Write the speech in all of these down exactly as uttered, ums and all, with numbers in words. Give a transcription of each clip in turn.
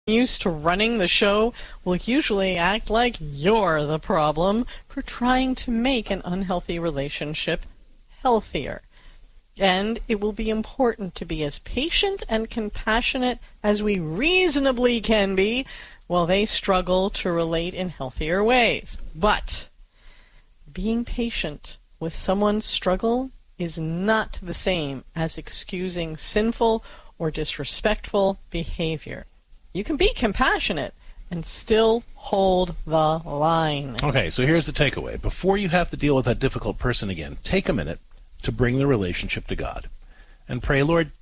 used to running the show will usually act like you're the problem for trying to make an unhealthy relationship healthier. And it will be important to be as patient and compassionate as we reasonably can be while they struggle to relate in healthier ways. But being patient with someone's struggle is not the same as excusing sinful or disrespectful behavior. You can be compassionate and still hold the line. Okay, so here's the takeaway. Before you have to deal with that difficult person again, take a minute to bring the relationship to God and pray, Lord,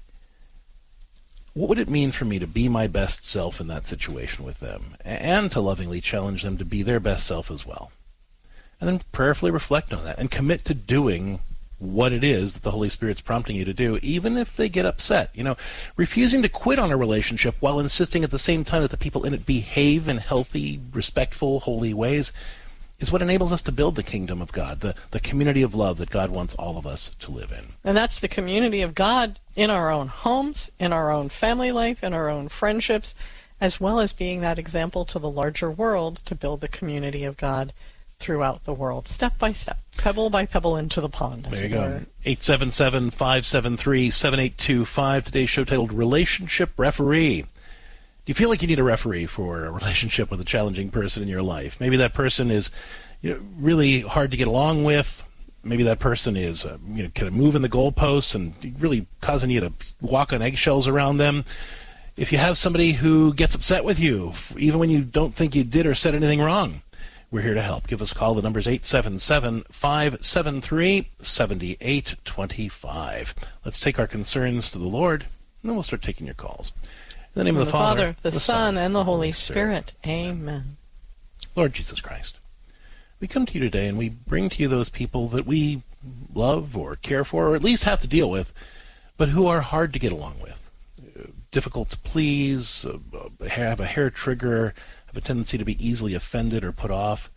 what would it mean for me to be my best self in that situation with them and to lovingly challenge them to be their best self as well? And then prayerfully reflect on that and commit to doing what it is that the Holy Spirit's prompting you to do, even if they get upset. You know, refusing to quit on a relationship while insisting at the same time that the people in it behave in healthy, respectful, holy ways is what enables us to build the kingdom of God, the, the community of love that God wants all of us to live in. And that's the community of God in our own homes, in our own family life, in our own friendships, as well as being that example to the larger world to build the community of God throughout the world, step by step, pebble by pebble into the pond. There you go. eight seven seven, five seven three, seven eight two five. Today's show titled Relationship Referee. Do you feel like you need a referee for a relationship with a challenging person in your life? Maybe that person is, you know, really hard to get along with. Maybe that person is, uh, you know, kind of moving the goalposts and really causing you to walk on eggshells around them. If you have somebody who gets upset with you, even when you don't think you did or said anything wrong, we're here to help. Give us a call. The number is eight seven seven, five seven three, seven eight two five. Let's take our concerns to the Lord, and then we'll start taking your calls. In the name of the, the Father, Father, the, the Son, and the Holy Spirit. Spirit. Amen. Lord Jesus Christ, we come to you today and we bring to you those people that we love or care for, or at least have to deal with, but who are hard to get along with. Difficult to please, have a hair trigger, have a tendency to be easily offended or put off.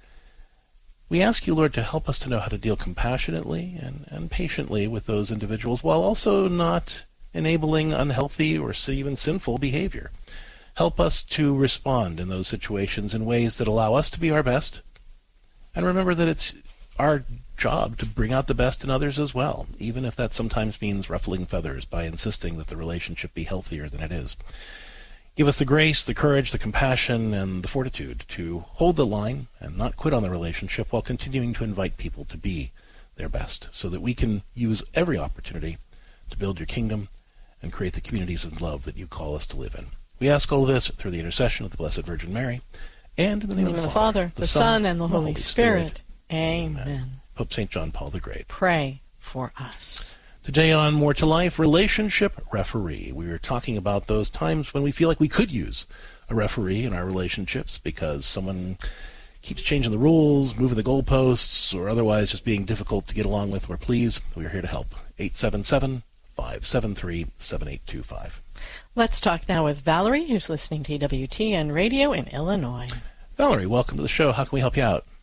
We ask you, Lord, to help us to know how to deal compassionately and, and patiently with those individuals while also not enabling unhealthy or even sinful behavior. Help us to respond in those situations in ways that allow us to be our best. And remember that it's our job to bring out the best in others as well, even if that sometimes means ruffling feathers by insisting that the relationship be healthier than it is. Give us the grace, the courage, the compassion, and the fortitude to hold the line and not quit on the relationship while continuing to invite people to be their best so that we can use every opportunity to build your kingdom and create the communities of love that you call us to live in. We ask all of this through the intercession of the Blessed Virgin Mary, and in the name, in the name of the Father, Father the, the Son, and the Holy, Holy Spirit. Spirit. Amen. Amen. Pope Saint John Paul the Great. Pray for us. Today on More to Life, Relationship Referee. We are talking about those times when we feel like we could use a referee in our relationships because someone keeps changing the rules, moving the goalposts, or otherwise just being difficult to get along with or please. We are here to help. eight seven seven, five seven three, seven eight two five. Let's talk now with Valerie, who's listening to W T N Radio in Illinois. Valerie, welcome to the show. How can we help you out?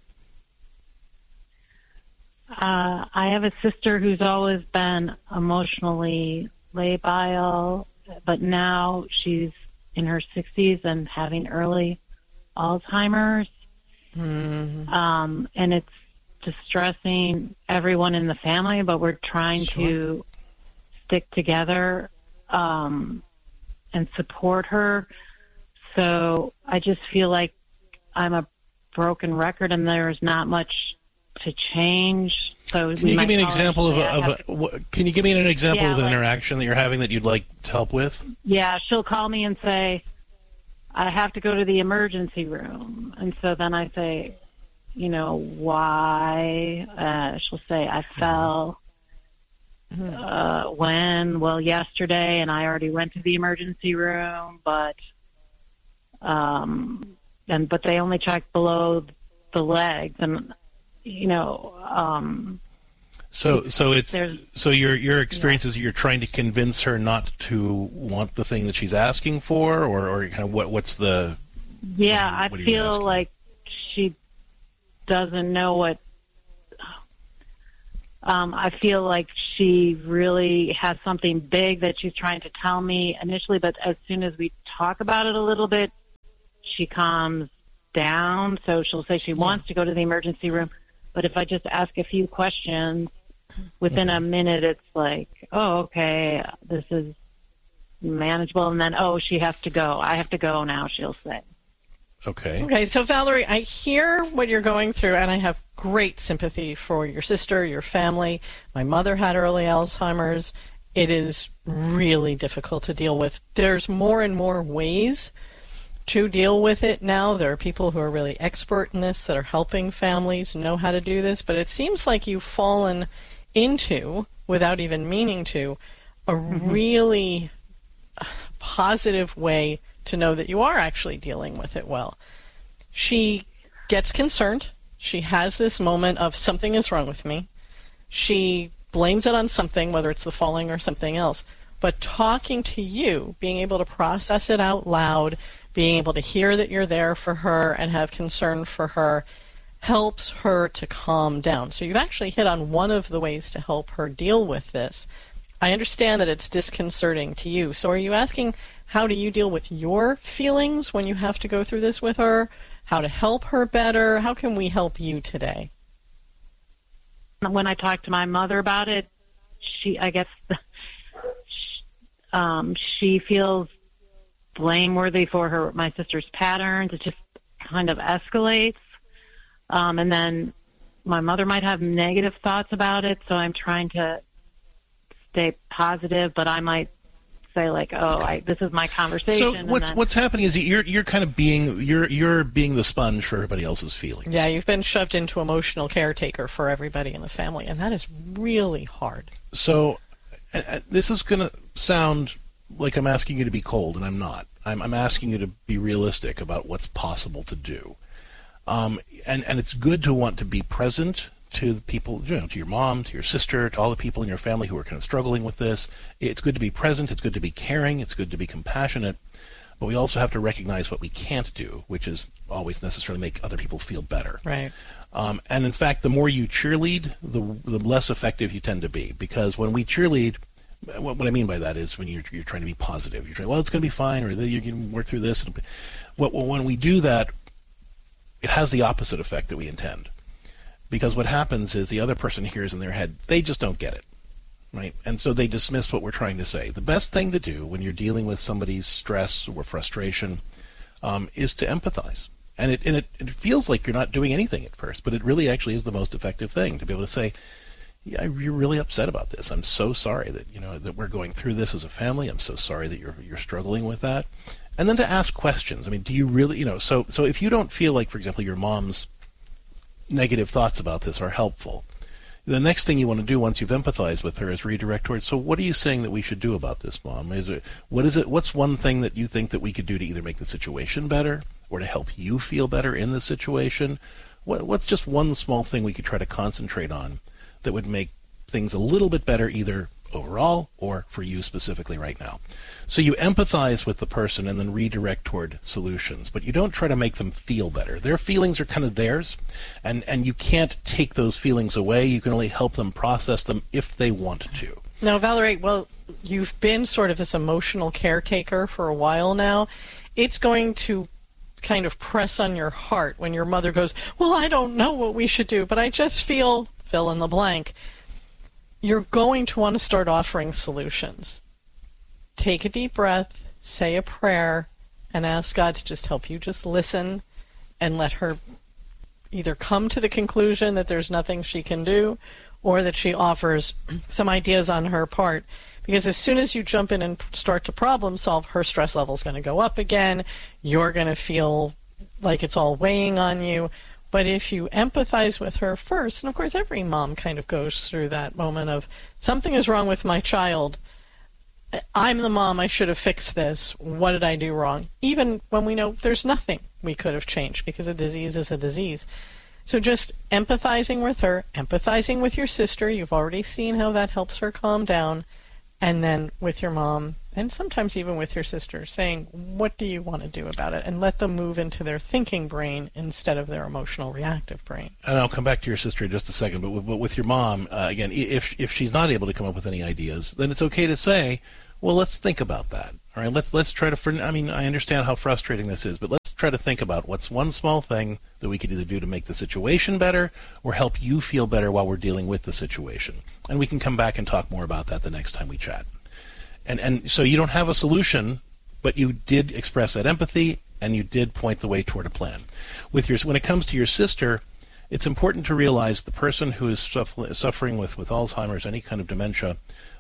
Uh, I have a sister who's always been emotionally labile, but now she's in her sixties and having early Alzheimer's. Mm-hmm. Um, and it's distressing everyone in the family, but we're trying sure. to stick together um, and support her. So I just feel like I'm a broken record and there's not much to change. So can you give me an example of, a, of a, what, can you give me an example yeah, of an like, interaction that you're having that you'd like help with? Yeah, she'll call me and say, I have to go to the emergency room. And so then I say, you know, why? Uh, she'll say, I fell. Mm-hmm. Uh, when? Well, yesterday, and I already went to the emergency room, but um, and but they only checked below the legs, and you know. Um, so, so it's so your your experience yeah. is you're trying to convince her not to want the thing that she's asking for, or, or kind of what what's the? Yeah, what I feel like she doesn't know what. Um, I feel like she really has something big that she's trying to tell me initially, but as soon as we talk about it a little bit, she calms down. So she'll say she wants to go to the emergency room, but if I just ask a few questions, within mm-hmm. a minute, it's like, oh, okay, this is manageable. And then, oh, she has to go. I have to go now, she'll say. Okay. Okay, so Valerie, I hear what you're going through, and I have great sympathy for your sister, your family. My mother had early Alzheimer's. It is really difficult to deal with. There's more and more ways to deal with it now. There are people who are really expert in this that are helping families know how to do this, but it seems like you've fallen into, without even meaning to, a mm-hmm. really positive way to know that you are actually dealing with it well. She gets concerned. She has this moment of something is wrong with me. She blames it on something, whether it's the falling or something else. But talking to you, being able to process it out loud, being able to hear that you're there for her and have concern for her, helps her to calm down. So you've actually hit on one of the ways to help her deal with this. I understand that it's disconcerting to you. So are you asking, how do you deal with your feelings when you have to go through this with her? How to help her better? How can we help you today? When I talked to my mother about it, she, I guess, um, she feels blameworthy for her, my sister's patterns. It just kind of escalates. Um, and then my mother might have negative thoughts about it, so I'm trying to stay positive, but I might say like, "Oh, I, this is my conversation." So what's then, what's happening is you're you're kind of being you're you're being the sponge for everybody else's feelings. Yeah, you've been shoved into emotional caretaker for everybody in the family, and that is really hard. So uh, this is going to sound like I'm asking you to be cold, and I'm not. I'm I'm asking you to be realistic about what's possible to do. Um, and and it's good to want to be present to the people, you know, to your mom, to your sister, to all the people in your family who are kind of struggling with this. It's good to be present. It's good to be caring. It's good to be compassionate. But we also have to recognize what we can't do, which is always necessarily make other people feel better. Right. Um, and in fact, the more you cheerlead, the, the less effective you tend to be. Because when we cheerlead, what, what I mean by that is when you're, you're trying to be positive. You're trying, well, it's going to be fine, or you can work through this. What, when we do that, it has the opposite effect that we intend. Because what happens is the other person hears in their head, they just don't get it, right? And so they dismiss what we're trying to say. The best thing to do when you're dealing with somebody's stress or frustration um, is to empathize. And it and it, it feels like you're not doing anything at first, but it really actually is the most effective thing to be able to say, yeah, you're really upset about this. I'm so sorry that, you know, that we're going through this as a family. I'm so sorry that you're you're struggling with that. And then to ask questions. I mean, do you really, you know, so so if you don't feel like, for example, your mom's negative thoughts about this are helpful, the next thing you want to do once you've empathized with her is redirect towards, so what are you saying that we should do about this, Mom? Is it, what is it, what's one thing that you think that we could do to either make the situation better or to help you feel better in the situation? What, what's just one small thing we could try to concentrate on that would make things a little bit better either overall or for you specifically right now? So you empathize with the person and then redirect toward solutions, but you don't try to make them feel better. Their feelings are kind of theirs, and, and you can't take those feelings away. You can only help them process them if they want to. Now, Valerie, well, you've been sort of this emotional caretaker for a while now. It's going to kind of press on your heart when your mother goes, well, I don't know what we should do, but I just feel fill in the blank. You're going to want to start offering solutions. Take a deep breath, say a prayer, and ask God to just help you just listen and let her either come to the conclusion that there's nothing she can do or that she offers some ideas on her part. Because as soon as you jump in and start to problem solve, her stress level's going to go up again. You're going to feel like it's all weighing on you. But if you empathize with her first, and of course every mom kind of goes through that moment of something is wrong with my child. I'm the mom, I should have fixed this. What did I do wrong? Even when we know there's nothing we could have changed because a disease is a disease. So just empathizing with her, empathizing with your sister. You've already seen how that helps her calm down. And then with your mom, and sometimes even with your sister, saying, what do you want to do about it? And let them move into their thinking brain instead of their emotional reactive brain. And I'll come back to your sister in just a second, but with, but with your mom, uh, again, if if she's not able to come up with any ideas, then it's okay to say, well, let's think about that. All right, let's let's try to. I mean, I understand how frustrating this is, but let's try to think about what's one small thing that we could either do to make the situation better or help you feel better while we're dealing with the situation. And we can come back and talk more about that the next time we chat. And and so you don't have a solution, but you did express that empathy and you did point the way toward a plan. With your when it comes to your sister, it's important to realize the person who is suffering with, with Alzheimer's, any kind of dementia,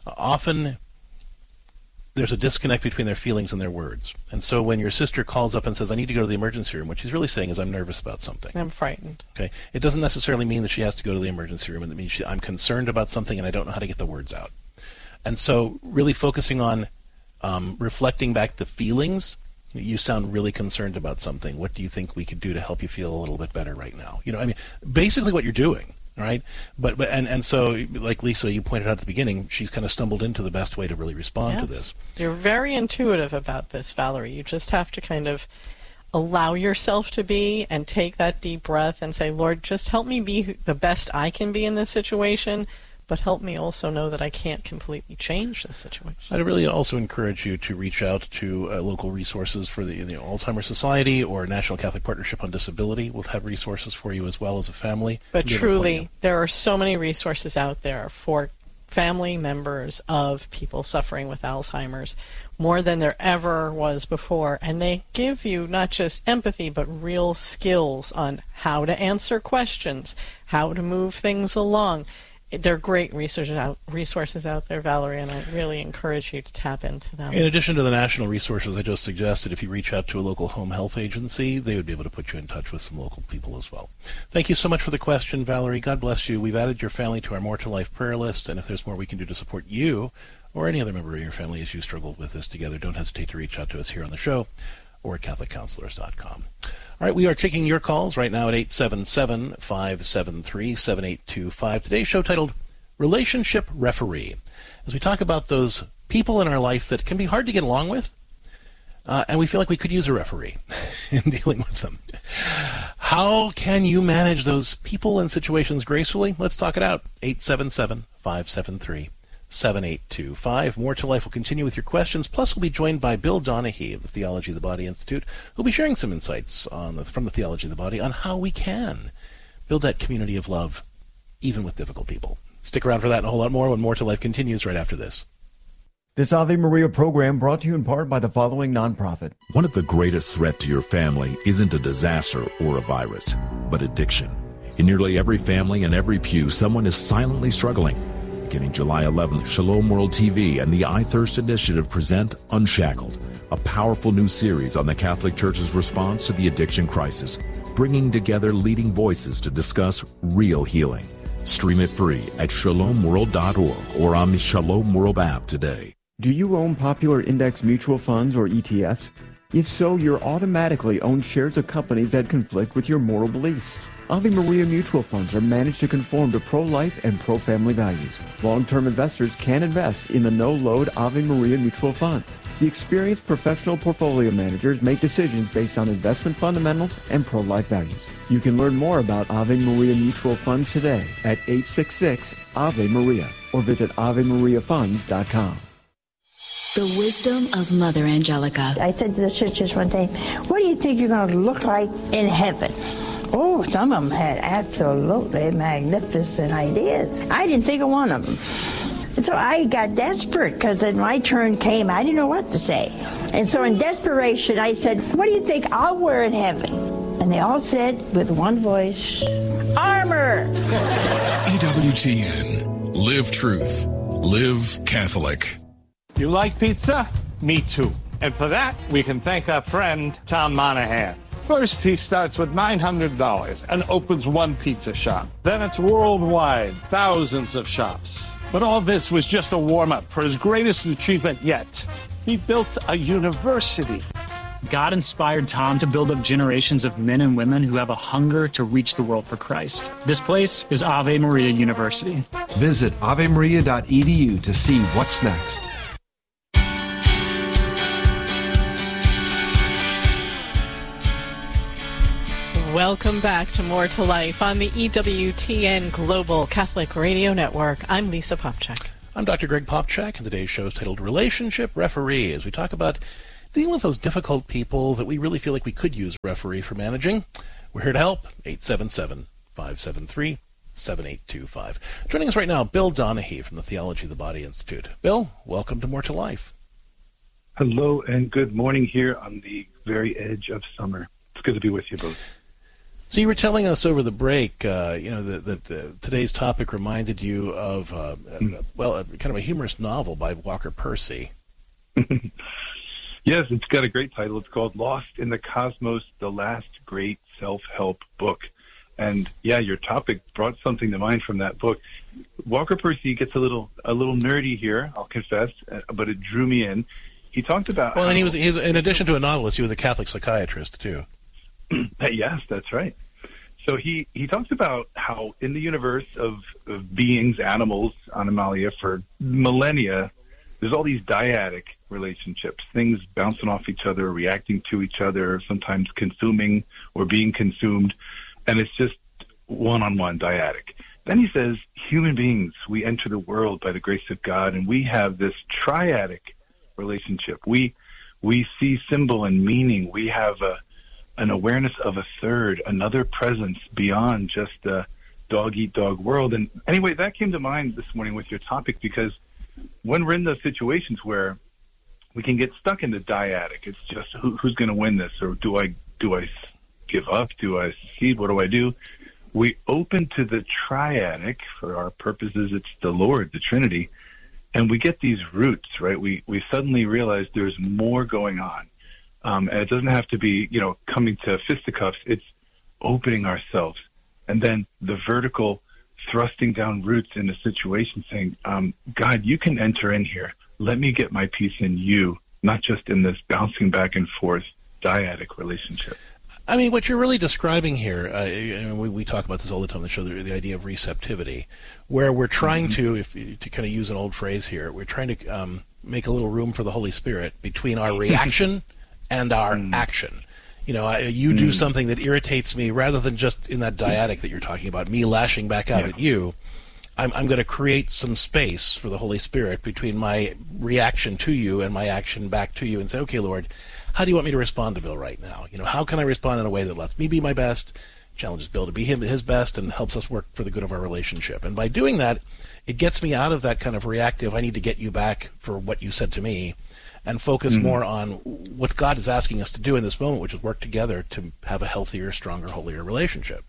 often there's a disconnect between their feelings and their words. And so when your sister calls up and says, I need to go to the emergency room, what she's really saying is, I'm nervous about something. I'm frightened. Okay. It doesn't necessarily mean that she has to go to the emergency room. It means she, I'm concerned about something and I don't know how to get the words out. And so really focusing on um, reflecting back the feelings. You sound really concerned about something. What do you think we could do to help you feel a little bit better right now? You know, I mean, basically what you're doing. Right, but but and, and so like Lisa, you pointed out at the beginning, she's kind of stumbled into the best way to really respond yes. to this. You're very intuitive about this, Valerie. You just have to kind of allow yourself to be and take that deep breath and say, Lord, just help me be the best I can be in this situation, but help me also know that I can't completely change the situation. I'd really also encourage you to reach out to uh, local resources for the, the Alzheimer's Society or National Catholic Partnership on Disability. We'll have resources for you as well as a family. But truly, there are so many resources out there for family members of people suffering with Alzheimer's, more than there ever was before. And they give you not just empathy, but real skills on how to answer questions, how to move things along. There are great resources out, resources out there, Valerie, and I really encourage you to tap into them. In addition to the national resources I just suggested, if you reach out to a local home health agency, they would be able to put you in touch with some local people as well. Thank you so much for the question, Valerie. God bless you. We've added your family to our More to Life prayer list, and if there's more we can do to support you or any other member of your family as you struggle with this together, don't hesitate to reach out to us here on the show or at catholic counselors dot com. All right, we are taking your calls right now at eight seven seven, five seven three, seven eight two five. Today's show titled Relationship Referee. As we talk about those people in our life that can be hard to get along with, uh, and we feel like we could use a referee in dealing with them. How can you manage those people and situations gracefully? Let's talk it out. eight seven seven, five seven three, seven eight two five. More to Life will continue with your questions. Plus, we'll be joined by Bill Donahue of the Theology of the Body Institute, who'll be sharing some insights on the, from the Theology of the Body on how we can build that community of love, even with difficult people. Stick around for that and a whole lot more when More to Life continues right after this. This Ave Maria program brought to you in part by the following nonprofit. One of the greatest threats to your family isn't a disaster or a virus, but addiction. In nearly every family and every pew, someone is silently struggling. Beginning July eleventh, Shalom World T V and the I Thirst Initiative present Unshackled, a powerful new series on the Catholic Church's response to the addiction crisis, bringing together leading voices to discuss real healing. Stream it free at shalom world dot org or on the Shalom World app today. Do you own popular index mutual funds or E T Fs? If so, you're automatically own shares of companies that conflict with your moral beliefs. Ave Maria mutual funds are managed to conform to pro-life and pro-family values. Long-term investors can invest in the no-load Ave Maria mutual funds. The experienced professional portfolio managers make decisions based on investment fundamentals and pro-life values. You can learn more about Ave Maria mutual funds today at eight six six, Ave Maria or visit ave maria funds dot com. The wisdom of Mother Angelica. I said to the sisters one day, what do you think you're going to look like in heaven? Oh, some of them had absolutely magnificent ideas. I didn't think of one of them. And so I got desperate because then my turn came. I didn't know what to say. And so in desperation, I said, what do you think I'll wear in heaven? And they all said with one voice, armor. E W T N. Live truth. Live Catholic. You like pizza? Me too. And for that, we can thank our friend, Tom Monahan. First, he starts with nine hundred dollars and opens one pizza shop. Then it's worldwide, thousands of shops. But all this was just a warm-up for his greatest achievement yet. He built a university. God inspired Tom to build up generations of men and women who have a hunger to reach the world for Christ. This place is Ave Maria University. Visit ave maria dot e d u to see what's next. Welcome back to More to Life on the E W T N Global Catholic Radio Network. I'm Lisa Popchak. I'm Doctor Greg Popchak, and today's show is titled Relationship Referee, as we talk about dealing with those difficult people that we really feel like we could use a referee for managing. We're here to help. eight seven seven, five seven three, seven eight two five. Joining us right now, Bill Donahue from the Theology of the Body Institute. Bill, welcome to More to Life. Hello and good morning here on the very edge of summer. It's good to be with you both. So you were telling us over the break, uh, you know, that, that uh, today's topic reminded you of, uh, mm. well, a, kind of a humorous novel by Walker Percy. Yes, it's got a great title. It's called Lost in the Cosmos, the Last Great Self-Help Book. And yeah, your topic brought something to mind from that book. Walker Percy gets a little a little nerdy here, I'll confess, but it drew me in. He talked about well, how, and he was he's, in addition to a novelist, he was a Catholic psychiatrist too. Yes, that's right. So he, he talks about how in the universe of, of beings, animals, Animalia, for millennia, there's all these dyadic relationships, things bouncing off each other, reacting to each other, sometimes consuming or being consumed, and it's just one-on-one dyadic. Then he says, human beings, we enter the world by the grace of God, and we have this triadic relationship. We we see symbol and meaning. We have a, an awareness of a third, another presence beyond just the dog-eat-dog world. And anyway, that came to mind this morning with your topic, because when we're in those situations where we can get stuck in the dyadic, it's just who, who's going to win this, or do I do I give up? Do I cede? What do I do? We open to the triadic. For our purposes, it's the Lord, the Trinity. And we get these roots, right? We we suddenly realize there's more going on. Um, and it doesn't have to be, you know, coming to fisticuffs. It's opening ourselves. And then the vertical thrusting down roots in a situation saying, um, God, you can enter in here. Let me get my piece in you, not just in this bouncing back and forth dyadic relationship. I mean, what you're really describing here, uh, and we, we talk about this all the time on the show, the, the idea of receptivity, where we're trying mm-hmm. to, if to kind of use an old phrase here, we're trying to um, make a little room for the Holy Spirit between our reaction and our mm. action. You know, I, you mm. do something that irritates me, rather than just in that dyadic that you're talking about, me lashing back out yeah. at you. I'm, I'm going to create some space for the Holy Spirit between my reaction to you and my action back to you, and say, okay, Lord, how do you want me to respond to Bill right now? You know, how can I respond in a way that lets me be my best, challenges Bill to be him, his best, and helps us work for the good of our relationship? And by doing that, it gets me out of that kind of reactive, I need to get you back for what you said to me, and focus mm-hmm. more on what God is asking us to do in this moment, which is work together to have a healthier, stronger, holier relationship.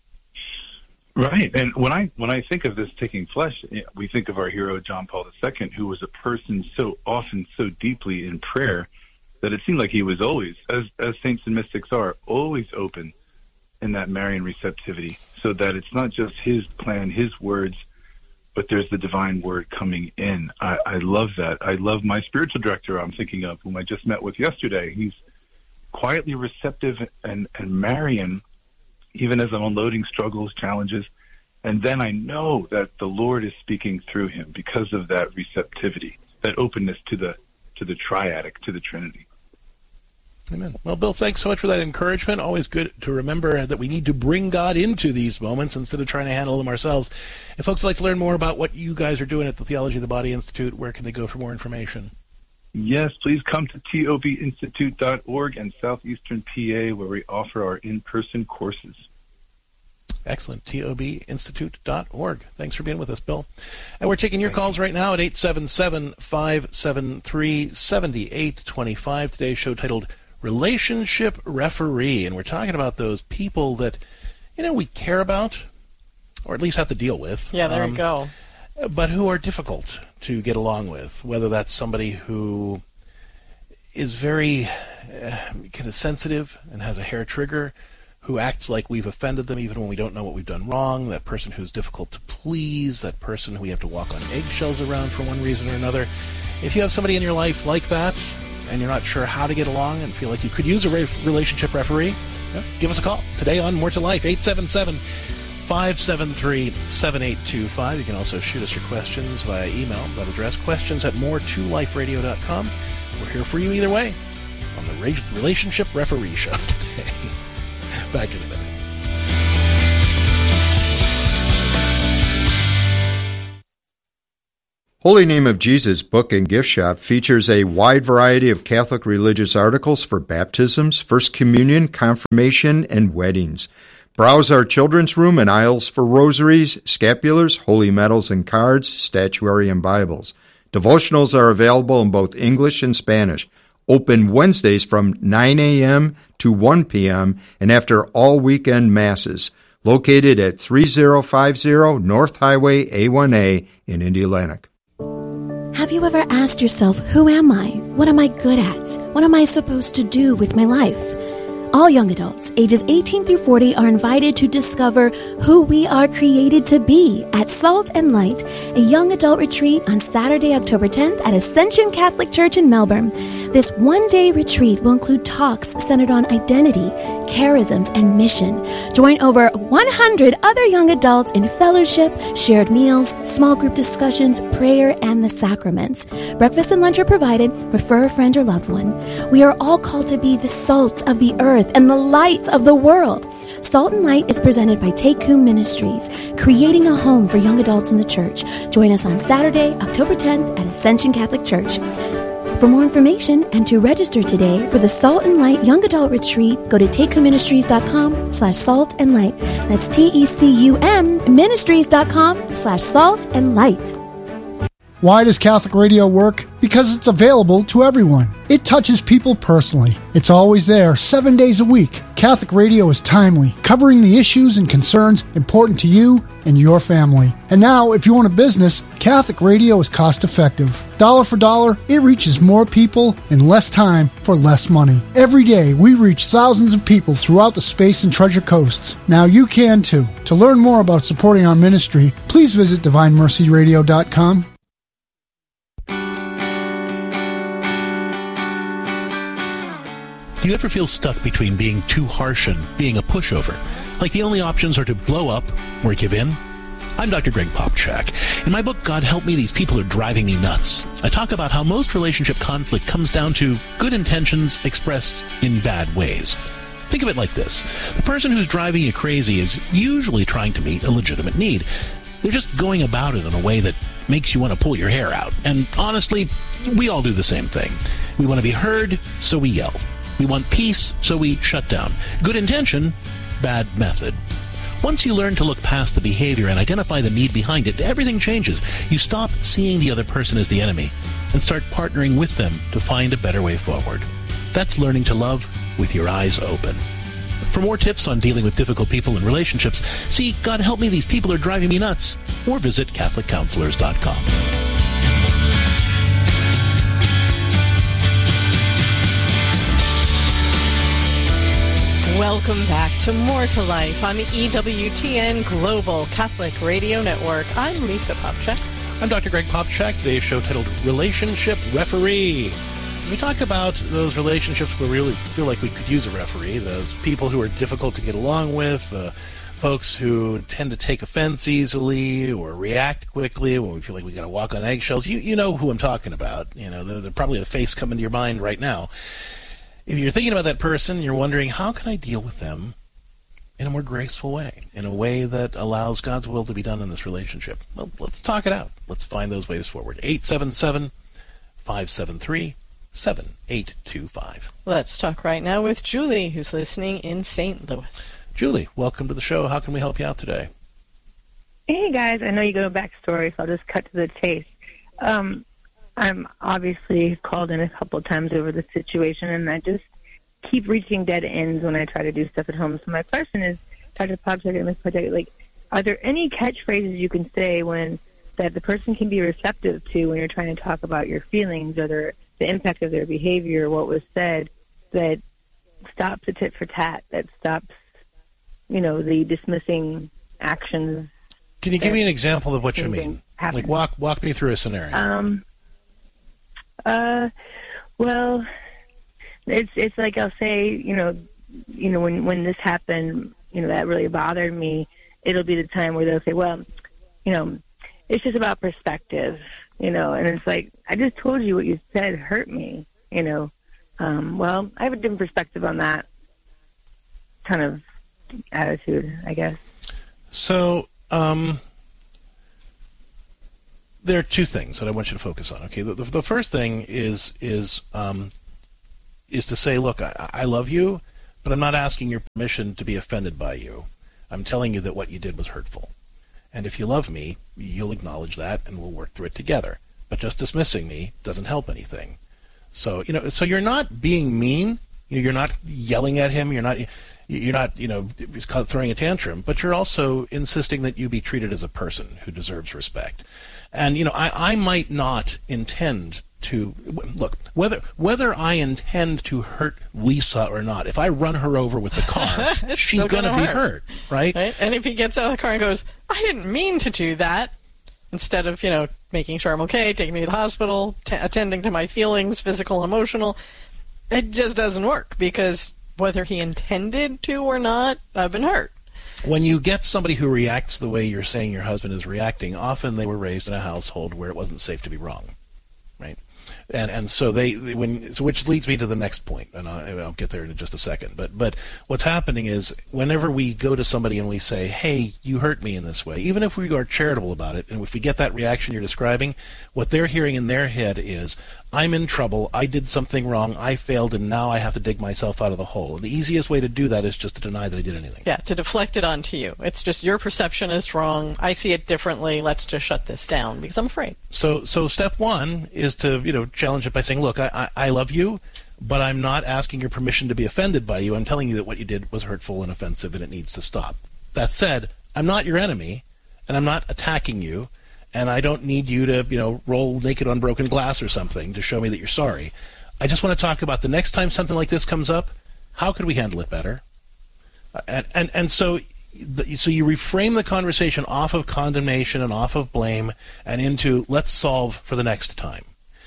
Right. And when I when I think of this taking flesh, we think of our hero, John Paul the Second, who was a person so often, so deeply in prayer, that it seemed like he was always, as as saints and mystics are, always open in that Marian receptivity, so that it's not just his plan, his words, but there's the divine word coming in. I, I love that. I love my spiritual director I'm thinking of, whom I just met with yesterday. He's quietly receptive and, and Marian, even as I'm unloading struggles, challenges. And then I know that the Lord is speaking through him because of that receptivity, that openness to the to the triadic, to the Trinity. Amen. Well, Bill, thanks so much for that encouragement. Always good to remember that we need to bring God into these moments instead of trying to handle them ourselves. If folks would like to learn more about what you guys are doing at the Theology of the Body Institute, where can they go for more information? Yes, please come to T O B institute dot org in southeastern P A, where we offer our in-person courses. Excellent. T O B institute dot org. Thanks for being with us, Bill. And we're taking your Thank calls you. right now at eight seven seven, five seven three, seven eight two five. Today's show titled Relationship Referee. And we're talking about those people that, you know, we care about, or at least have to deal with. Yeah, there um, you go. But who are difficult to get along with, whether that's somebody who is very uh, kind of sensitive and has a hair trigger, who acts like we've offended them even when we don't know what we've done wrong, that person who's difficult to please, that person who we have to walk on eggshells around for one reason or another. If you have somebody in your life like that, and you're not sure how to get along and feel like you could use a re- relationship referee, yeah, give us a call today on More to Life, eight seven seven, five seven three, seven eight two five. You can also shoot us your questions via email. That address, questions at more to life radio dot com. We're here for you either way on the Re- Relationship Referee Show today. Back in a minute. Holy Name of Jesus Book and Gift Shop features a wide variety of Catholic religious articles for baptisms, First Communion, confirmation, and weddings. Browse our children's room and aisles for rosaries, scapulars, holy medals and cards, statuary, and Bibles. Devotionals are available in both English and Spanish. Open Wednesdays from nine a.m. to one p.m. and after all weekend masses. Located at three thousand fifty North Highway A one A in Indianapolis. Have you ever asked yourself, who am I? What am I good at? What am I supposed to do with my life? All young adults, ages eighteen through forty, are invited to discover who we are created to be at Salt and Light, a young adult retreat on Saturday, October tenth at Ascension Catholic Church in Melbourne. This one-day retreat will include talks centered on identity, charisms, and mission. Join over one hundred other young adults in fellowship, shared meals, small group discussions, prayer, and the sacraments. Breakfast and lunch are provided. Refer a friend or loved one. We are all called to be the salt of the earth and the light of the world. Salt and Light is presented by Take Whom Ministries, creating a home for young adults in the church. Join us on Saturday, October tenth at Ascension Catholic Church. For more information and to register today for the Salt and Light Young Adult Retreat, go to takecomministries.com slash salt and light. That's T-E-C-U-M ministries.com slash salt and light. Why does Catholic radio work? Because it's available to everyone. It touches people personally. It's always there, seven days a week. Catholic radio is timely, covering the issues and concerns important to you and your family. And now, if you own a business, Catholic radio is cost-effective. Dollar for dollar, it reaches more people in less time for less money. Every day, we reach thousands of people throughout the Space and Treasure Coasts. Now you can too. To learn more about supporting our ministry, please visit divine mercy radio dot com. Do you ever feel stuck between being too harsh and being a pushover? Like the only options are to blow up or give in? I'm Doctor Greg Popchak. In my book, God Help Me, These People Are Driving Me Nuts, I talk about how most relationship conflict comes down to good intentions expressed in bad ways. Think of it like this. The person who's driving you crazy is usually trying to meet a legitimate need. They're just going about it in a way that makes you want to pull your hair out. And honestly, we all do the same thing. We want to be heard, so we yell. We want peace, so we shut down. Good intention, bad method. Once you learn to look past the behavior and identify the need behind it, everything changes. You stop seeing the other person as the enemy and start partnering with them to find a better way forward. That's learning to love with your eyes open. For more tips on dealing with difficult people and relationships, see God Help Me, These People Are Driving Me Nuts, or visit Catholic Counselors dot com. Welcome back to More to Life on the E W T N Global Catholic Radio Network. I'm Lisa Popchak. I'm Doctor Greg Popchak. Today's show titled Relationship Referee. We talk about those relationships where we really feel like we could use a referee, those people who are difficult to get along with, uh, folks who tend to take offense easily or react quickly when we feel like we got to walk on eggshells. You you know who I'm talking about. You know, there's probably a face coming to your mind right now. If you're thinking about that person, you're wondering, how can I deal with them in a more graceful way, in a way that allows God's will to be done in this relationship? Well, let's talk it out. Let's find those ways forward. eight seven seven, five seven three, seven eight two five. Let's talk right now with Julie, who's listening in Saint Louis. Julie, welcome to the show. How can we help you out today? Hey, guys. I know you go to backstory, so I'll just cut to the chase. Um, I'm obviously called in a couple of times over the situation, and I just keep reaching dead ends when I try to do stuff at home. So my question is, Doctor Popchak and Miz Popchak, like, are there any catchphrases you can say when that the person can be receptive to when you're trying to talk about your feelings or their, the impact of their behavior, what was said, that stops a tit for tat, that stops, you know, the dismissing actions? Can you give me an example of what you mean? Happen. Like, walk walk me through a scenario. Um. Uh. Well, it's it's like I'll say, you know, you know, when when this happened, you know, that really bothered me. It'll be the time where they'll say, well, you know, it's just about perspective, you know, and it's like, I just told you what you said hurt me, you know. Um, well, I have a different perspective on that kind of attitude, I guess. So, um, there are two things that I want you to focus on. Okay, the, the, the first thing is is um, is to say, look, I, I love you, but I'm not asking your permission to be offended by you. I'm telling you that what you did was hurtful. And if you love me, you'll acknowledge that and we'll work through it together. But just dismissing me doesn't help anything. So, you know, so you're not being mean. You're not yelling at him. You're not, you're not, you know, throwing a tantrum, but you're also insisting that you be treated as a person who deserves respect. And, you know, I, I might not intend to look whether whether I intend to hurt Lisa or not. If I run her over with the car, she's going to be hurt, right? right? And if he gets out of the car and goes, "I didn't mean to do that," instead of you know making sure I'm okay, taking me to the hospital, t- attending to my feelings, physical and emotional, it just doesn't work because whether he intended to or not, I've been hurt. When you get somebody who reacts the way you're saying your husband is reacting, often they were raised in a household where it wasn't safe to be wrong, right? And and so they when so which leads me to the next point, and I'll, I'll get there in just a second. But but what's happening is whenever we go to somebody and we say, "Hey, you hurt me in this way," even if we are charitable about it, and if we get that reaction you're describing, what they're hearing in their head is, "I'm in trouble. I did something wrong. I failed, and now I have to dig myself out of the hole." And the easiest way to do that is just to deny that I did anything. Yeah, to deflect it onto you. It's just your perception is wrong. I see it differently. Let's just shut this down because I'm afraid. So so step one is to you know challenge it by saying, "Look, I, I, I love you, but I'm not asking your permission to be offended by you. I'm telling you that what you did was hurtful and offensive, and it needs to stop. That said, I'm not your enemy, and I'm not attacking you. And I don't need you to, you know, roll naked on broken glass or something to show me that you're sorry. I just want to talk about the next time something like this comes up, how could we handle it better?" And and and so, so you reframe the conversation off of condemnation and off of blame and into let's solve for the next time.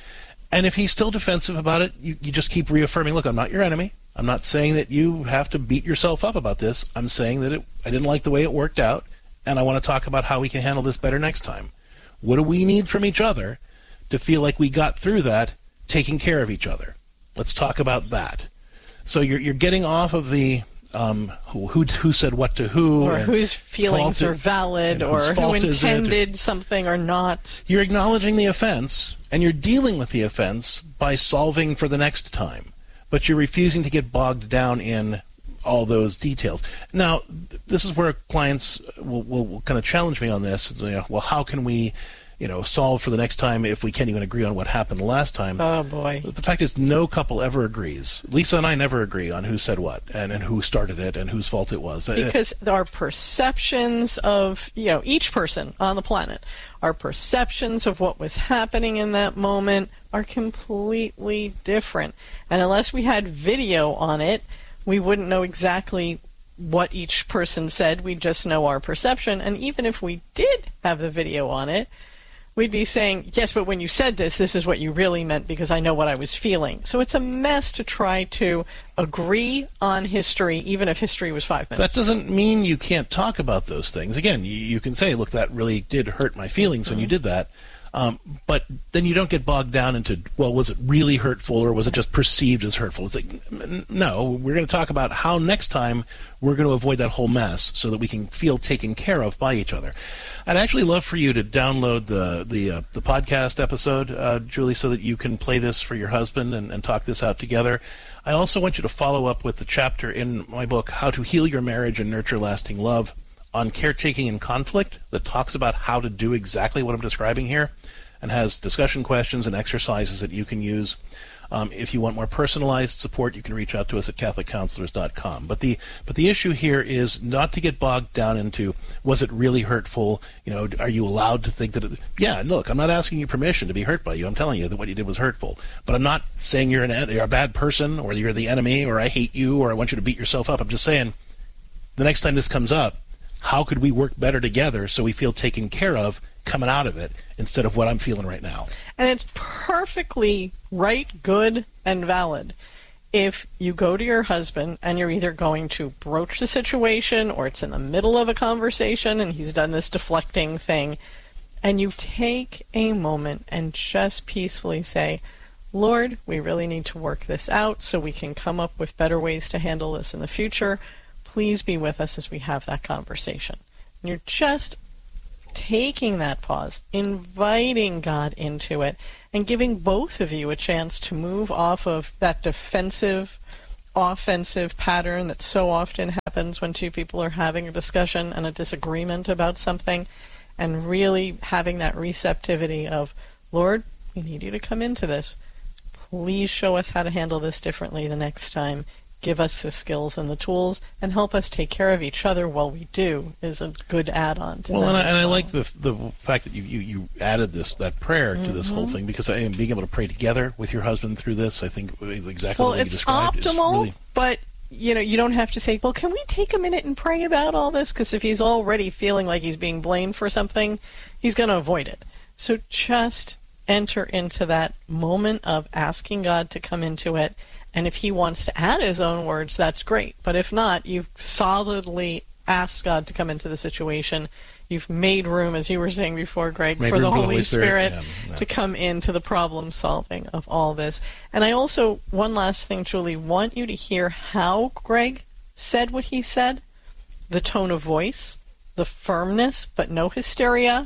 And if he's still defensive about it, you, you just keep reaffirming, look, I'm not your enemy. I'm not saying that you have to beat yourself up about this. I'm saying that it, I didn't like the way it worked out, and I want to talk about how we can handle this better next time. What do we need from each other to feel like we got through that taking care of each other? Let's talk about that. So you're you're getting off of the um, who, who who said what to who, or and whose feelings faulted, are valid, or who intended something or not. You're acknowledging the offense, and you're dealing with the offense by solving for the next time. But you're refusing to get bogged down in all those details. Now, this is where clients will, will, will kind of challenge me on this. You know, well, how can we, you know, solve for the next time if we can't even agree on what happened the last time? Oh, boy. The fact is no couple ever agrees. Lisa and I never agree on who said what and, and who started it and whose fault it was. Because our perceptions of, you know, each person on the planet, our perceptions of what was happening in that moment are completely different. And unless we had video on it, we wouldn't know exactly what each person said. We'd just know our perception. And even if we did have the video on it, we'd be saying, yes, but when you said this, this is what you really meant because I know what I was feeling. So it's a mess to try to agree on history, even if history was five minutes. That doesn't mean you can't talk about those things. Again, you, you can say, look, that really did hurt my feelings when you did that. Um, but then you don't get bogged down into, well, was it really hurtful or was it just perceived as hurtful? It's like, no, we're going to talk about how next time we're going to avoid that whole mess so that we can feel taken care of by each other. I'd actually love for you to download the the, uh, the podcast episode, uh, Julie, so that you can play this for your husband and, and talk this out together. I also want you to follow up with the chapter in my book, How to Heal Your Marriage and Nurture Lasting Love, on caretaking and conflict, that talks about how to do exactly what I'm describing here and has discussion questions and exercises that you can use. Um, if you want more personalized support, you can reach out to us at catholic counselors dot com. But the but the issue here is not to get bogged down into, was it really hurtful? You know, are you allowed to think that it, yeah, look, I'm not asking you permission to be hurt by you. I'm telling you that what you did was hurtful. But I'm not saying you're, an, you're a bad person or you're the enemy or I hate you or I want you to beat yourself up. I'm just saying the next time this comes up, how could we work better together so we feel taken care of coming out of it instead of what I'm feeling right now? And it's perfectly right, good, and valid if you go to your husband and you're either going to broach the situation or it's in the middle of a conversation and he's done this deflecting thing, and you take a moment and just peacefully say, Lord, we really need to work this out so we can come up with better ways to handle this in the future. Please be with us as we have that conversation. And you're just taking that pause, inviting God into it, and giving both of you a chance to move off of that defensive, offensive pattern that so often happens when two people are having a discussion and a disagreement about something, and really having that receptivity of, Lord, we need you to come into this. Please show us how to handle this differently the next time. Give us the skills and the tools, and help us take care of each other while we do, is a good add-on to well, that. And I, and I well. like the the fact that you, you, you added this that prayer to mm-hmm. this whole thing, because I am being able to pray together with your husband through this, I think exactly well, what you described it's optimal, is really... but you know, you don't have to say, well, can we take a minute and pray about all this? Because if he's already feeling like he's being blamed for something, he's going to avoid it. So just enter into that moment of asking God to come into it. And if he wants to add his own words, that's great. But if not, you've solidly asked God to come into the situation. You've made room, as you were saying before, Greg, made for the for Holy, the Holy Spirit, Spirit yeah, yeah. to come into the problem solving of all this. And I also, one last thing, Julie, want you to hear how Greg said what he said. The tone of voice, the firmness, but no hysteria.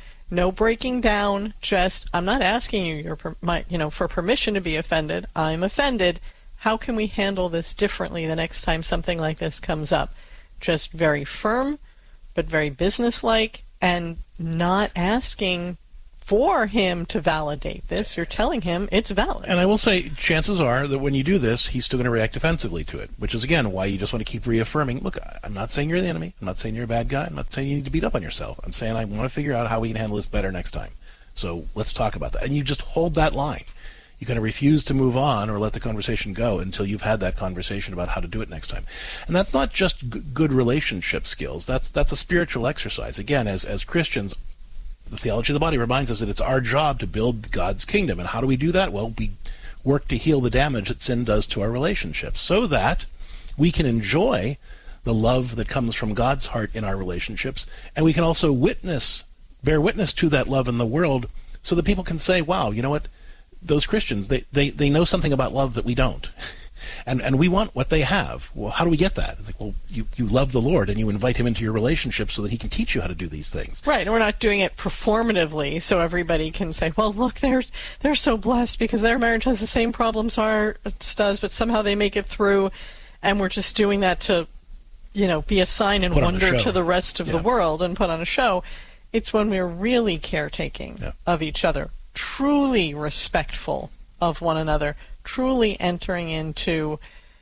No breaking down, just, I'm not asking you your, my, you know, for permission to be offended. I'm offended. How can we handle this differently the next time something like this comes up? Just very firm, but very businesslike, and not asking for him to validate this. You're telling him it's valid. And I will say, chances are that when you do this, he's still going to react defensively to it, which is, again, why you just want to keep reaffirming, look, I'm not saying you're the enemy. I'm not saying you're a bad guy. I'm not saying you need to beat up on yourself. I'm saying I want to figure out how we can handle this better next time. So let's talk about that. And you just hold that line. You're going to refuse to move on or let the conversation go until you've had that conversation about how to do it next time. And that's not just g- good relationship skills. That's that's a spiritual exercise. Again, as as Christians, the theology of the body reminds us that it's our job to build God's kingdom. And how do we do that? Well, we work to heal the damage that sin does to our relationships so that we can enjoy the love that comes from God's heart in our relationships. And we can also witness, bear witness to that love in the world so that people can say, wow, you know what? Those Christians, they, they, they know something about love that we don't. And and we want what they have. Well, how do we get that? It's like, well, you, you love the Lord and you invite him into your relationship so that he can teach you how to do these things. Right, and we're not doing it performatively so everybody can say, well, look, they're, they're so blessed because their marriage has the same problems ours does, but somehow they make it through, and we're just doing that to, you know, be a sign and put wonder to the rest of yeah. the world and put on a show. It's when we're really caretaking yeah. of each other, truly respectful of one another, truly entering into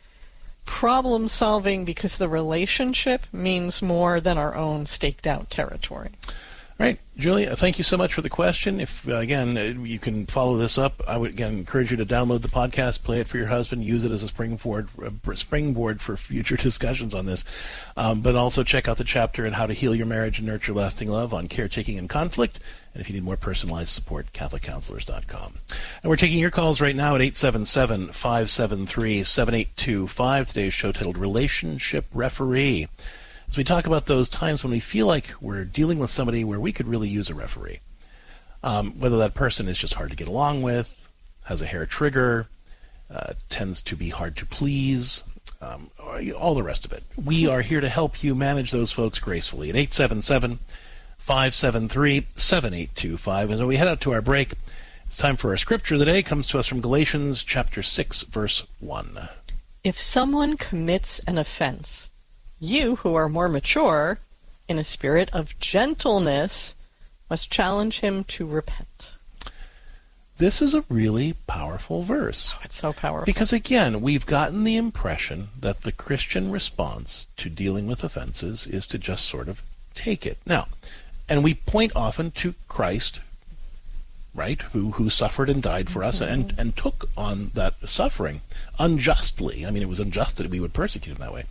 problem solving because the relationship means more than our own staked out territory. All right, Julia, thank you so much for the question. If, uh, again, uh, you can follow this up, I would, again, encourage you to download the podcast, play it for your husband, use it as a springboard, a springboard for future discussions on this. Um, but also check out the chapter on how to heal your marriage and nurture lasting love on caretaking and conflict. And if you need more personalized support, Catholic Counselors dot com. And we're taking your calls right now at eight seven seven, five seven three, seven eight two five. Today's show titled Relationship Referee. As we talk about those times when we feel like we're dealing with somebody where we could really use a referee. Um, whether that person is just hard to get along with, has a hair trigger, uh, tends to be hard to please, um, all the rest of it. We are here to help you manage those folks gracefully at eight seven seven, five seven three, seven eight two five. And when we head out to our break, it's time for our scripture of the day. It comes to us from Galatians chapter six, verse one. If someone commits an offense, you who are more mature, in a spirit of gentleness, must challenge him to repent. This is a really powerful verse. Oh, it's so powerful. Because, again, we've gotten the impression that the Christian response to dealing with offenses is to just sort of take it. Now, and we point often to Christ, right, who who suffered and died for us, mm-hmm. and, and took on that suffering unjustly. I mean, it was unjust that we would persecute him that way.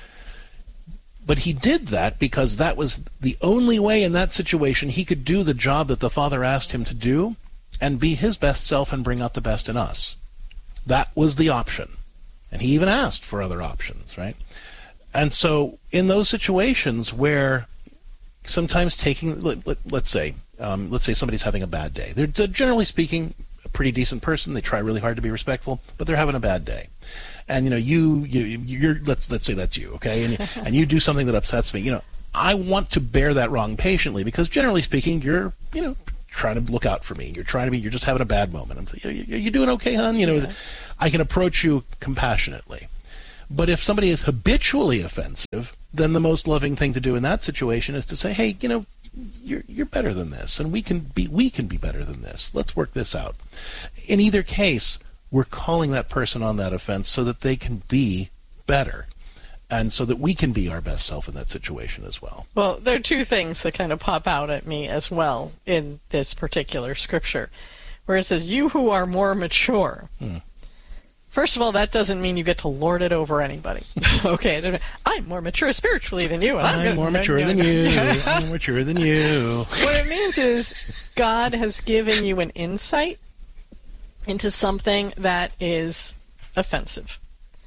But he did that because that was the only way in that situation he could do the job that the Father asked him to do and be his best self and bring out the best in us. That was the option. And he even asked for other options, right? And so in those situations where sometimes taking, let, let, let's say, um, let's say somebody's having a bad day. They're, they're generally speaking a pretty decent person. They try really hard to be respectful, but they're having a bad day. And you know, you, you you're let's let's say that's you, okay, and and you do something that upsets me. You know, I want to bear that wrong patiently because generally speaking, you're, you know, trying to look out for me. You're trying to be, you're just having a bad moment. I'm saying, are you doing okay, hon? You know, yeah. I can approach you compassionately. But if somebody is habitually offensive, then the most loving thing to do in that situation is to say, hey, you know, you're you're better than this, and we can be we can be better than this. Let's work this out. In either case, we're calling that person on that offense so that they can be better, and so that we can be our best self in that situation as well. Well, there are two things that kind of pop out at me as well in this particular scripture, where it says, you who are more mature. Hmm. First of all, that doesn't mean you get to lord it over anybody. Okay, I'm more mature spiritually than you. And I'm, I'm gonna, more mature than you. I'm more mature than you. What it means is God has given you an insight into something that is offensive.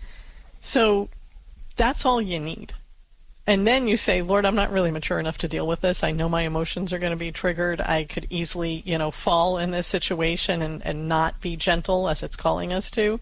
So that's all you need. And then you say, Lord, I'm not really mature enough to deal with this. I know my emotions are going to be triggered. I could easily, you know, fall in this situation and, and not be gentle as it's calling us to.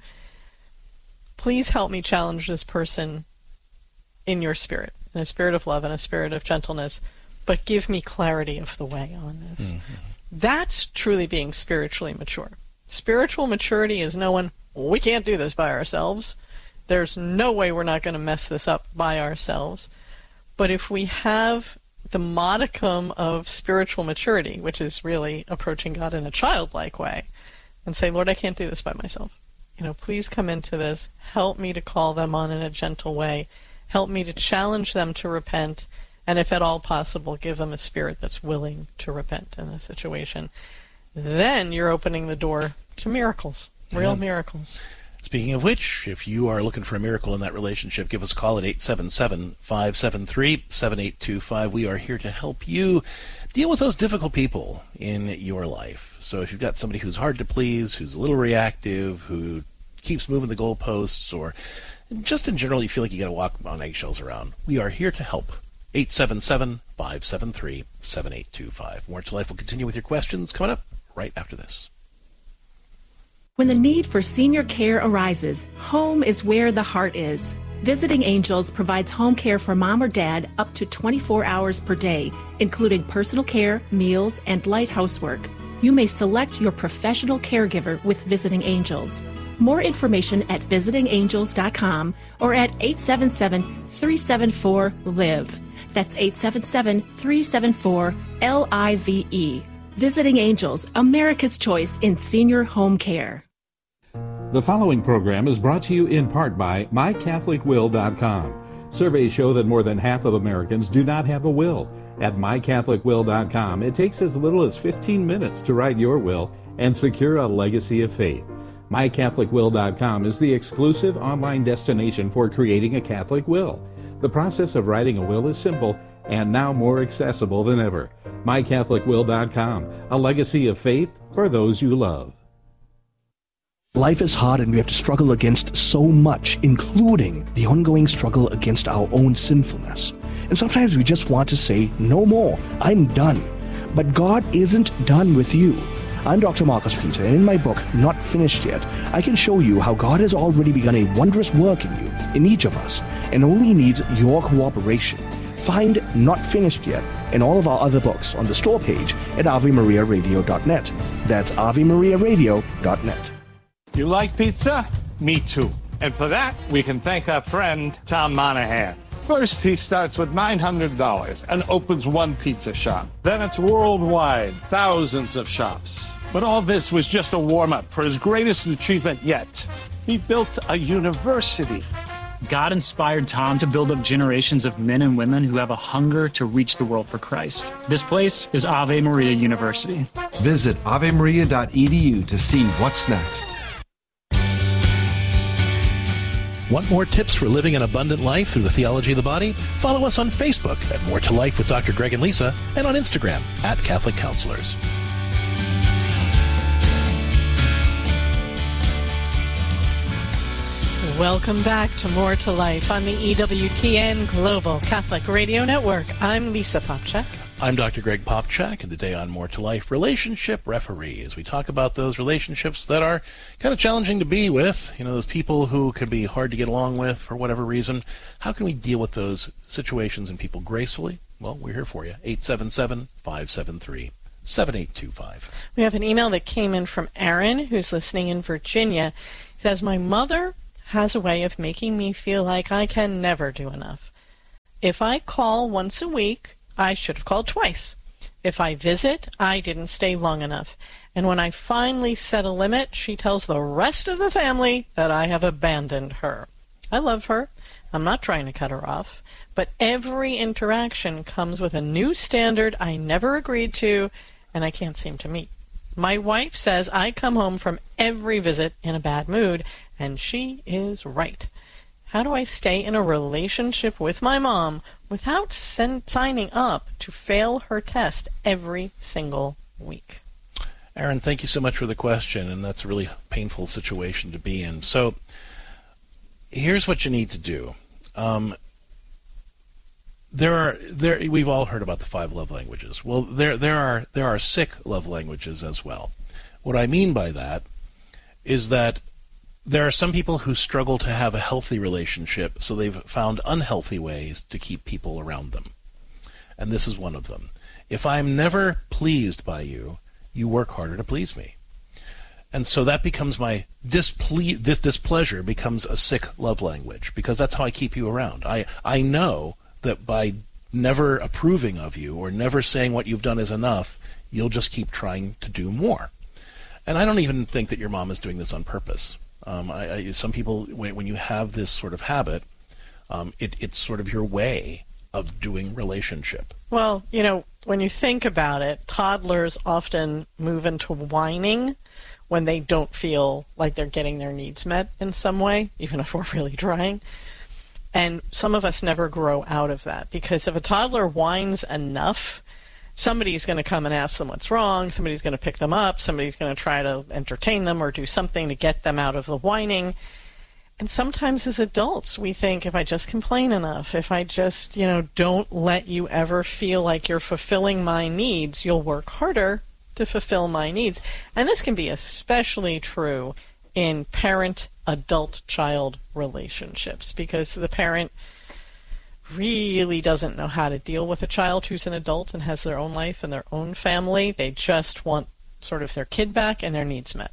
Please help me challenge this person in your spirit, in a spirit of love and a spirit of gentleness, but give me clarity of the way on this. Mm-hmm. That's truly being spiritually mature. Spiritual maturity is knowing we can't do this by ourselves. There's no way we're not going to mess this up by ourselves. But if we have the modicum of spiritual maturity, which is really approaching God in a childlike way, and say, Lord, I can't do this by myself. You know, please come into this. Help me to call them on in a gentle way. Help me to challenge them to repent. And if at all possible, give them a spirit that's willing to repent in a situation. Then you're opening the door to miracles, real yeah. miracles. Speaking of which, if you are looking for a miracle in that relationship, give us a call at eight seven seven, five seven three, seven eight two five. We are here to help you deal with those difficult people in your life. So if you've got somebody who's hard to please, who's a little reactive, who keeps moving the goalposts, or just in general you feel like you got to walk on eggshells around, we are here to help. eight seven seven, five seven three, seven eight two five. More to Life will continue with your questions coming up right after this. When the need for senior care arises, home is where the heart is. Visiting Angels provides home care for mom or dad up to twenty-four hours per day, including personal care, meals, and light housework. You may select your professional caregiver with Visiting Angels. More information at visiting angels dot com or at eight seven seven, three seven four, L I V E. That's eight seven seven, three seven four, L I V E. Visiting Angels, America's choice in senior home care. The following program is brought to you in part by my catholic will dot com. Surveys show that more than half of Americans do not have a will. At my catholic will dot com, it takes as little as fifteen minutes to write your will and secure a legacy of faith. my catholic will dot com is the exclusive online destination for creating a Catholic will. The process of writing a will is simple and now more accessible than ever. my catholic will dot com, a legacy of faith for those you love. Life is hard and we have to struggle against so much, including the ongoing struggle against our own sinfulness. And sometimes we just want to say, no more, I'm done. But God isn't done with you. I'm Doctor Marcus Peter, and in my book, Not Finished Yet, I can show you how God has already begun a wondrous work in you, in each of us, and only needs your cooperation. Find Not Finished Yet and all of our other books on the store page at ave maria radio dot net. That's ave maria radio dot net. You like pizza? Me too. And for that, we can thank our friend, Tom Monahan. First, he starts with nine hundred dollars and opens one pizza shop. Then it's worldwide, thousands of shops. But all this was just a warm-up for his greatest achievement yet. He built a university. God inspired Tom to build up generations of men and women who have a hunger to reach the world for Christ. This place is Ave Maria University. Visit ave maria dot e d u to see what's next. Want more tips for living an abundant life through the theology of the body? Follow us on Facebook at More to Life with Doctor Greg and Lisa, and on Instagram at Catholic Counselors. Welcome back to More to Life on the E W T N Global Catholic Radio Network. I'm Lisa Popchak. I'm Doctor Greg Popchak, and today on More to Life, Relationship Referee, as we talk about those relationships that are kind of challenging to be with, you know, those people who could be hard to get along with for whatever reason. How can we deal with those situations and people gracefully? Well, we're here for you. eight seven seven, five seven three, seven eight two five. We have an email that came in from Aaron, who's listening in Virginia. He says, my mother has a way of making me feel like I can never do enough. If I call once a week, I should have called twice. If I visit, I didn't stay long enough. And when I finally set a limit, she tells the rest of the family that I have abandoned her. I love her. I'm not trying to cut her off. But every interaction comes with a new standard I never agreed to and I can't seem to meet. My wife says I come home from every visit in a bad mood, and she is right. How do I stay in a relationship with my mom without sen- signing up to fail her test every single week? Aaron, thank you so much for the question, and that's a really painful situation to be in. So here's what you need to do. Um, there are there we've all heard about the five love languages. Well, there there are there are six love languages as well. What I mean by that is that there are some people who struggle to have a healthy relationship, so they've found unhealthy ways to keep people around them. And this is one of them. If I'm never pleased by you, you work harder to please me. And so that becomes my disple- this displeasure becomes a sick love language, because that's how I keep you around. I, I know that by never approving of you or never saying what you've done is enough, you'll just keep trying to do more. And I don't even think that your mom is doing this on purpose. Um, I, I, some people, when, when you have this sort of habit, um, it, it's sort of your way of doing relationship. Well, you know, when you think about it, toddlers often move into whining when they don't feel like they're getting their needs met in some way, even if we're really trying. And some of us never grow out of that, because if a toddler whines enough, somebody's going to come and ask them what's wrong, somebody's going to pick them up, somebody's going to try to entertain them or do something to get them out of the whining. And sometimes as adults, we think, if I just complain enough, if I just, you know, don't let you ever feel like you're fulfilling my needs, you'll work harder to fulfill my needs. And this can be especially true in parent-adult-child relationships, because the parent really doesn't know how to deal with a child who's an adult and has their own life and their own family. They just want sort of their kid back and their needs met.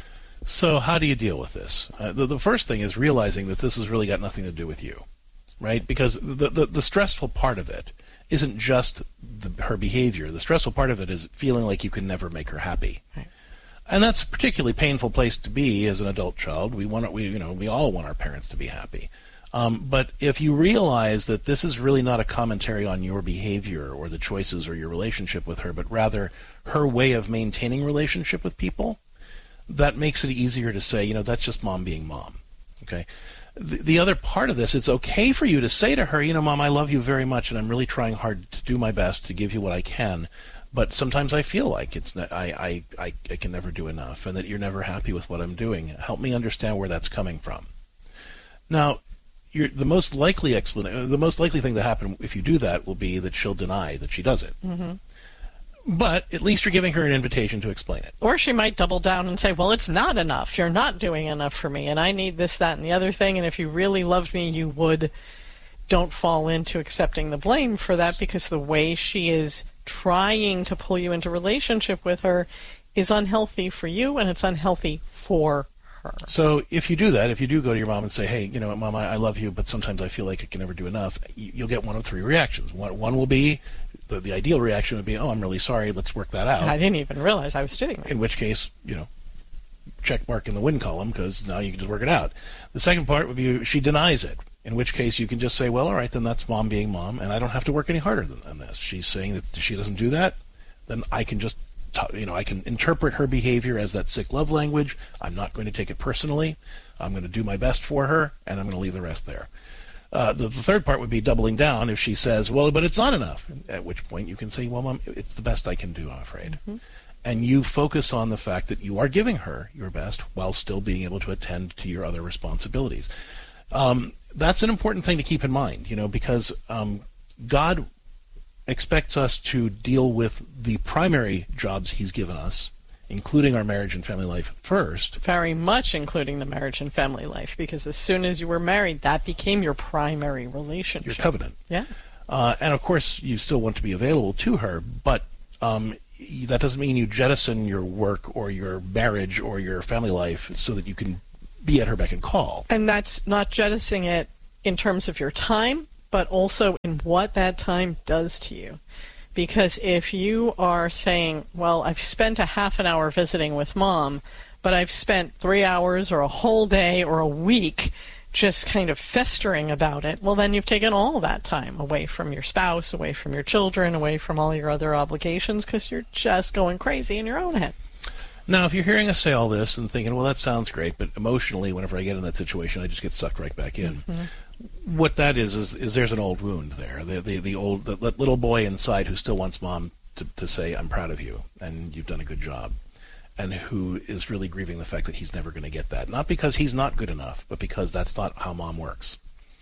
So how do you deal with this? Uh, the, the first thing is realizing that this has really got nothing to do with you, right? Because the, the, the stressful part of it isn't just the, her behavior. The stressful part of it is feeling like you can never make her happy. Right. And that's a particularly painful place to be as an adult child. We want, we, you know, we all want our parents to be happy. Um, but if you realize that this is really not a commentary on your behavior or the choices or your relationship with her, but rather her way of maintaining relationship with people, that makes it easier to say, you know, that's just mom being mom. Okay. The, the other part of this, it's okay for you to say to her, you know, Mom, I love you very much, and I'm really trying hard to do my best to give you what I can. But sometimes I feel like it's I, I, I, I can never do enough, and that you're never happy with what I'm doing. Help me understand where that's coming from. Now, you're, the most likely explanation, the most likely thing to happen if you do that will be that she'll deny that she does it. Mm-hmm. But at least you're giving her an invitation to explain it. Or she might double down and say, well, it's not enough. You're not doing enough for me, and I need this, that, and the other thing, and if you really loved me, you would. Don't fall into accepting the blame for that, because the way she is trying to pull you into relationship with her is unhealthy for you, and it's unhealthy for her. So if you do that, if you do go to your mom and say, hey, you know, Mom, I, I love you, but sometimes I feel like I can never do enough, you'll get one of three reactions. One, one will be, the, the ideal reaction would be, oh, I'm really sorry, let's work that out. I didn't even realize I was doing that. In which case, you know, check mark in the win column, because now you can just work it out. The second part would be she denies it, in which case you can just say, well, all right, then that's mom being mom, and I don't have to work any harder than, than this. She's saying that she doesn't do that, then I can just, you know, I can interpret her behavior as that sick love language. I'm not going to take it personally. I'm going to do my best for her, and I'm going to leave the rest there. Uh, the, the third part would be doubling down if she says, well, but it's not enough, at which point you can say, well, Mom, it's the best I can do, I'm afraid. Mm-hmm. and you focus on the fact that you are giving her your best while still being able to attend to your other responsibilities. Um, that's an important thing to keep in mind, you know, because um, God expects us to deal with the primary jobs he's given us, including our marriage and family life first. Very much including the marriage and family life, because as soon as you were married, that became your primary relationship. Your covenant. Yeah. Uh, and of course, you still want to be available to her, but um, that doesn't mean you jettison your work or your marriage or your family life so that you can be at her beck and call. And that's not jettisoning it in terms of your time, but also in what that time does to you. Because if you are saying, well, I've spent a half an hour visiting with mom, but I've spent three hours or a whole day or a week just kind of festering about it, well, then you've taken all that time away from your spouse, away from your children, away from all your other obligations, because you're just going crazy in your own head. Now, if you're hearing us say all this and thinking, well, that sounds great, but emotionally, whenever I get in that situation, I just get sucked right back in. Mm-hmm. What that is, is is there's an old wound there. The the, the old the little boy inside who still wants mom to, to say, I'm proud of you, and you've done a good job, and who is really grieving the fact that he's never going to get that. Not because he's not good enough, but because that's not how mom works.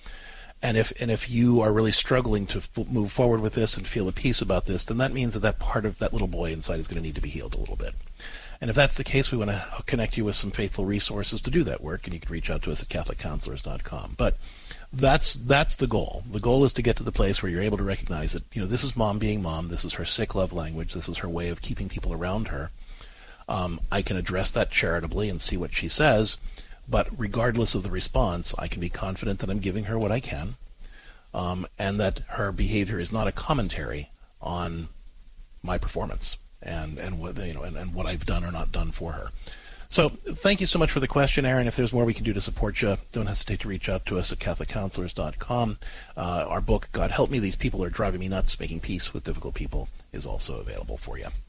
And if and if you are really struggling to f- move forward with this and feel at peace about this, then that means that that part of that little boy inside is going to need to be healed a little bit. And if that's the case, we want to connect you with some faithful resources to do that work, and you can reach out to us at catholic counselors dot com. But that's that's the goal. The goal is to get to the place where you're able to recognize that, you know, this is mom being mom. This is her sick love language. This is her way of keeping people around her. Um, I can address that charitably and see what she says, but regardless of the response, I can be confident that I'm giving her what I can, um, and that her behavior is not a commentary on my performance and and what you know and, and what I've done or not done for her. So thank you so much for the question, Aaron. If there's more we can do to support you, don't hesitate to reach out to us at catholic counselors dot com. Uh, our book, God Help Me, These People Are Driving Me Nuts, Making Peace with Difficult People, is also available for you.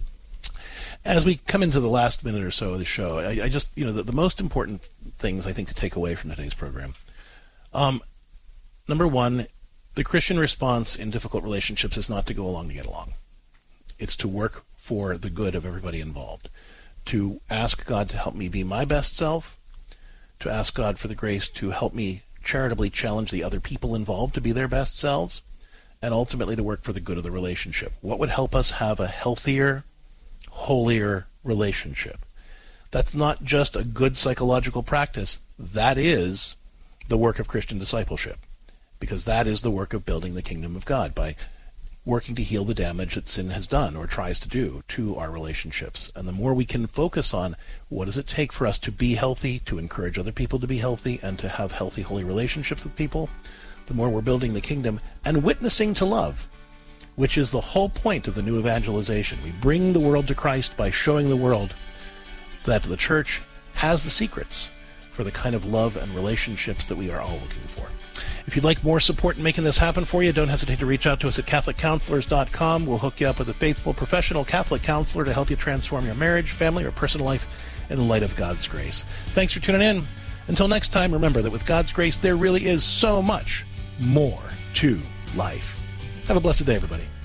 As we come into the last minute or so of the show, I, I just, you know, the, the most important things I think to take away from today's program. Um, number one, the Christian response in difficult relationships is not to go along to get along. It's to work for the good of everybody involved. To ask God to help me be my best self, to ask God for the grace to help me charitably challenge the other people involved to be their best selves, and ultimately to work for the good of the relationship. What would help us have a healthier, holier relationship? That's not just a good psychological practice. That is the work of Christian discipleship, because that is the work of building the kingdom of God by working to heal the damage that sin has done or tries to do to our relationships. And the more we can focus on what does it take for us to be healthy, to encourage other people to be healthy, and to have healthy, holy relationships with people, the more we're building the kingdom and witnessing to love, which is the whole point of the new evangelization. We bring the world to Christ by showing the world that the church has the secrets for the kind of love and relationships that we are all looking for. If you'd like more support in making this happen for you, don't hesitate to reach out to us at catholic counselors dot com. We'll hook you up with a faithful, professional Catholic counselor to help you transform your marriage, family, or personal life in the light of God's grace. Thanks for tuning in. Until next time, remember that with God's grace, there really is so much more to life. Have a blessed day, everybody.